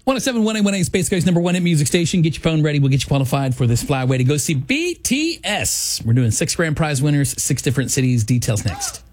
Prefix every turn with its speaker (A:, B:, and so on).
A: 107-1818 Space Coast number one hit music station. Get your phone ready. We'll get you qualified for this flyway to go see BTS. We're doing 6 grand prize winners, 6 different cities. Details next.